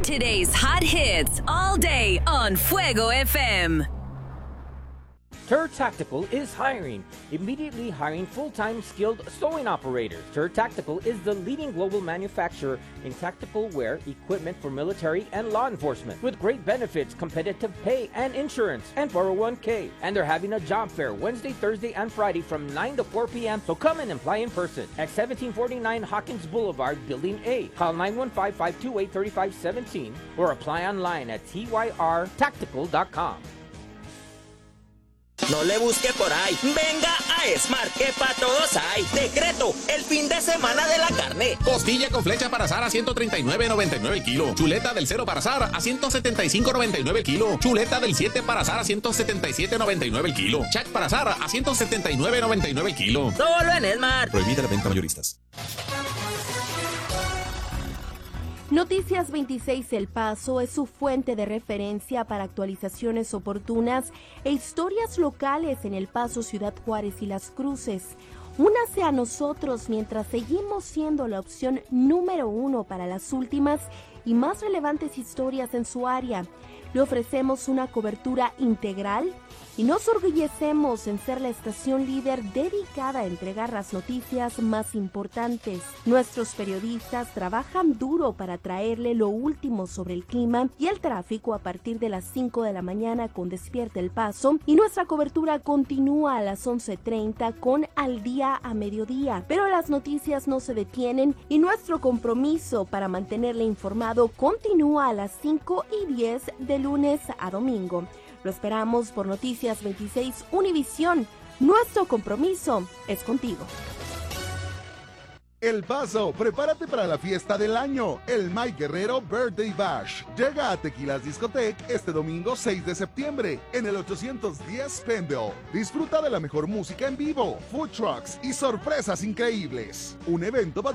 Today's hot hits all day on Fuego FM. TUR Tactical is hiring. Immediately hiring full-time skilled sewing operators. TUR Tactical is the leading global manufacturer in tactical wear equipment for military and law enforcement, with great benefits, competitive pay, and insurance, and 401k. And they're having a job fair Wednesday, Thursday, and Friday from 9 to 4 p.m. So come and apply in person at 1749 Hawkins Boulevard, Building A. Call 915-528-3517 or apply online at tyrtactical.com. No le busque por ahí. Venga a Smart, que para todos hay. Decreto, el fin de semana de la carne. Costilla con flecha para asar a 139.99 el kilo. Chuleta del 0 para asar a 175.99 el kilo. Chuleta del 7 para asar a 177.99 el kilo. Chac para asar a 179.99 el kilo. Solo en Smart. Prohibida la venta mayoristas. Noticias 26 El Paso es su fuente de referencia para actualizaciones oportunas e historias locales en El Paso, Ciudad Juárez y Las Cruces. Únase a nosotros mientras seguimos siendo la opción número 1 para las últimas y más relevantes historias en su área. Le ofrecemos una cobertura integral y nos orgullecemos en ser la estación líder dedicada a entregar las noticias más importantes. Nuestros periodistas trabajan duro para traerle lo último sobre el clima y el tráfico a partir de las 5 de la mañana con Despierta El Paso, y nuestra cobertura continúa a las 11:30 con Al Día a Mediodía. Pero las noticias no se detienen y nuestro compromiso para mantenerle informado continúa a las 5:10 de lunes a domingo. Lo esperamos por Noticias 26 Univisión. Nuestro compromiso es contigo. El Paso, prepárate para la fiesta del año, el Mike Guerrero Birthday Bash. Llega a Tequilas Discotec este domingo 6 de septiembre en el 810 Pendle. Disfruta de la mejor música en vivo, food trucks y sorpresas increíbles. Un evento